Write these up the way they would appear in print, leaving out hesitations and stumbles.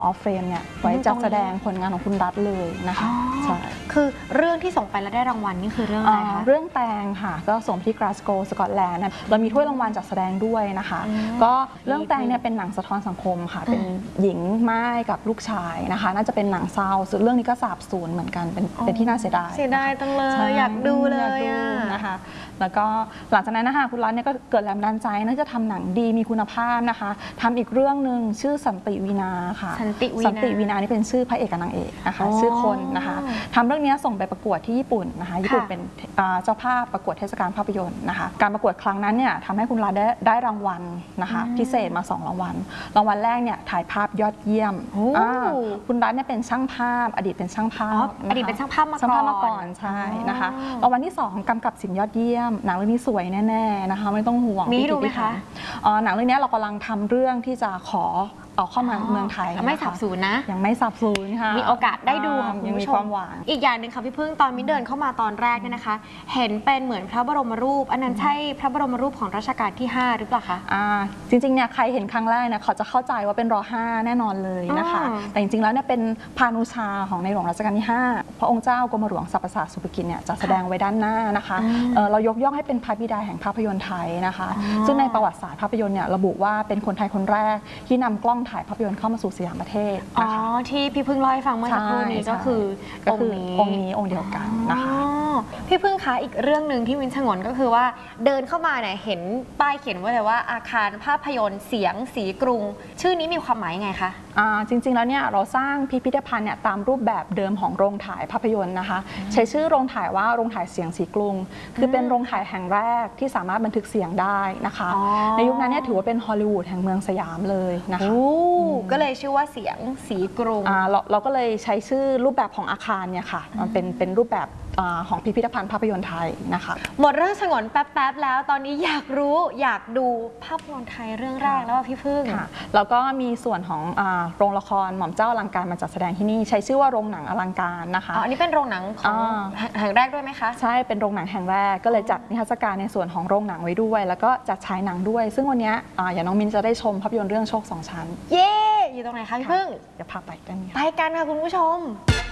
ออฟเฟรมเนี่ยไว้จัดแสดงผลงานของคุณรัฐเลยนะคะใช่คือเรื่องที่ส่งไปแล้วได้รางวัลนี่คือเรื่องอะไรคะเรื่องแตงค่ะก็ส่งที่กลาสโกว์สกอตแลนด์เรามีถ้วยรางวัลจัดแสดงด้วยนะคะก็เรื่องแตงเนี่ยเป็นหนังสะท้อนสังคมค่ะเป็นหญิงม่ายกับลูกชายนะคะน่าจะเป็นหนังเศร้าส่วนเรื่องนี้ก็สาบสูญเหมือนกันเป็นที่น่าเสียดายจังเลยอยากดูเลยนะคะแล้วก็หลังจากนั้นนะคะคุณรัฐเนี่ยก็เกิดแรงบันดาลใจน่าจะทำหนังดีมีคุณภาพนะคะทำอีกเรื่องหนึ่งชื่อสันติวีนาค่ะสันติวีนานี่เป็นชื่อพระเอกกับนางเอกนะคะชื่อคนนะคะทำเรื่องนี้ส่งไปประกวดที่ญี่ปุ่นนะคะญี่ปุ่นเป็นเจ้าภาพประกวดเทศกาลภาพยนตร์นะคะการประกวดครั้งนั้นเนี่ยทำให้คุณรัฐได้รางวัลนะคะพิเศษมา2รางวัลแรกเนี่ยถ่ายภาพยอดเยี่ยมคุณรัฐเนี่ยเป็นช่างภาพอดีตเป็นช่างภาพอดีตเป็นช่างภาพมาก่อนใช่นะคะรางวัลที่2กำกับศิลป์ยอดเยี่ยมหนังเรื่องนี้สวยแน่ๆนะคะไม่ต้องห่วงมีดูไหมคะหนังเรื่องนี้เรากำลังทำเรื่องที่จะขอเอาเข้ามาเมืองไทยไม่สับสูญนะยังไม่สับสูญค่ะมีโอกาสได้ดูค่ะยังมีความหวังอีกอย่างหนึ่งค่ะพี่พึ่งตอนมิ้นเดินเข้ามาตอนแรกเนี่ยนะคะเห็นเป็นเหมือนพระบรมรูปอันนั้นใช่พระบรมรูปของรัชกาลที่5หรือเปล่าคะจริงๆเนี่ยใครเห็นครั้งแรกเนี่ยเขาจะเข้าใจว่าเป็นร.5แน่นอนเลยนะคะแต่จริงๆแล้วเนี่ยเป็นพานุชาของในหลวงรัชกาลที่5พระองค์เจ้ากรมหลวงสรรพศาสตร์สุภกิจเนี่ยจะแสดงไว้ด้านหน้านะคะเรายกย่องให้เป็นพระบิดาแห่งภาพยนตร์ไทยนะคะซึ่งในประวัติศาสตร์ภาพยนตร์เนี่ยระบุว่าเป็นคนไทยคนแรกที่นำกล้องถ่ายภาพยนตร์เข้ามาสู่สยามประเทศที่พี่พึ่งเล่าให้ฟังเมื่อสักครู่นี้ก็คือองค์เดียวกันนะคะพี่พึ่งคะอีกเรื่องหนึ่งที่วินชงนก็คือว่าเดินเข้ามาเนี่ยเห็นป้ายเขียนไว้เลยว่าอาคารภาพยนตร์เสียงสีกรุงชื่อนี้มีความหมายยังไงคะจริงๆแล้วเนี่ยเราสร้างพิพิธภัณฑ์เนี่ยตามรูปแบบเดิมของโรงถ่ายภาพยนตร์นะคะใช้ชื่อโรงถ่ายว่าโรงถ่ายเสียงสีกรุงคือเป็นโรงถ่ายแห่งแรกที่สามารถบันทึกเสียงได้นะคะในยุคนั้นเนี่ยถือว่าเป็นฮอลลีวูดแห่งเมืองสยามเลยนะคะก็เลยชื่อว่าเสียงสีกรุงเราก็เลยใช้ชื่อรูปแบบของอาคารเนี่ยค่ะมันเป็นรูปแบบของพิพิธภัณฑ์ภาพยนตร์ไทยนะคะหมดเรื่องฉงนแป๊บๆแล้วตอนนี้อยากดูภาพยนตร์ไทยเรื่องแรกแล้วพี่พึ่งแล้วก็มีส่วนของโรงละครหม่อมเจ้าอลังการมาจัดแสดงที่นี่ใช้ชื่อว่าโรงหนังอลังการนะคะอันนี้เป็นโรงหนังของแห่งแรกด้วยไหมคะใช่เป็นโรงหนังแห่งแรกก็เลยจัดนิทรรศการในส่วนของโรงหนังไว้ด้วยแล้วก็จัดฉายหนังด้วยซึ่งวันนี้อย่างน้องมินจะได้ชมภาพยนตร์เรื่องโชค2ชั้นเย่อยู่ตรงไหนคะพี่พึ่งเดี๋ยวพาไปกันไปกันค่ะคุณผู้ชม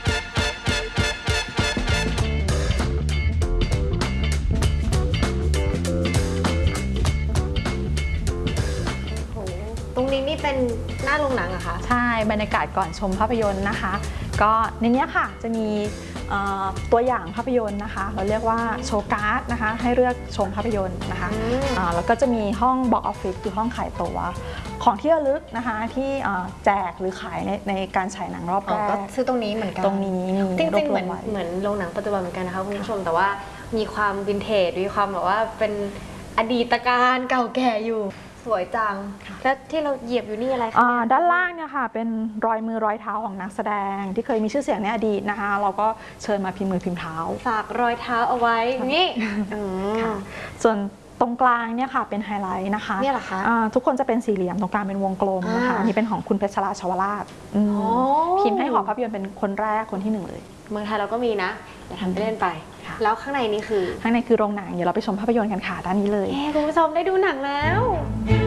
ตรงนี้นี่เป็นหน้าโรงหนังอะคะใช่บรรยากาศก่อนชมภาพยนตร์นะคะก็ในนี้ค่ะจะมีตัวอย่างภาพยนตร์นะคะเราเรียกว่าโชว์การ์ดนะคะให้เลือกชมภาพยนตร์นะคะแล้วก็จะมีห้องบ็อกออฟฟิศคือห้องขายตั๋วของที่ระลึกนะคะที่แจกหรือขายในการฉายหนังรอบแรกก็ซื้อตรงนี้เหมือนกันตรงนี้จริงๆเหมือนโรงหนังปัจจุบันเหมือนกันนะคะคุณผู้ชมแต่ว่ามีความวินเทจมีความแบบว่าเป็นอดีตการเก่าแก่อยู่สวยจังแล้วที่เราเหยียบอยู่นี่อะไรคะด้านล่างเนี่ยค่ะเป็นรอยมือรอยเท้าของนักแสดงที่เคยมีชื่อเสียงในอดีตนะคะเราก็เชิญมาพิมพ์มือพิมพ์เท้าฝากรอยเท้าเอาไว้นี่ส่วนตรงกลางเนี่ยค่ะเป็นไฮไลท์นะคะนี่แหละคะทุกคนจะเป็นสี่เหลี่ยมตรงกลางเป็นวงกลมนะคะนี่เป็นของคุณเพชรราชวราชพิมพ์ให้หอภาพยนตร์เป็นคนแรกคนที่1เลยเมืองไทยเราก็มีนะอย่าทำเล่นไปแล้วข้างในนี่คือโรงหนังเดี๋ยวเราไปชมภาพยนตร์กันค่ะด้านนี้เลยคุณผู้ชมได้ดูหนังแล้ว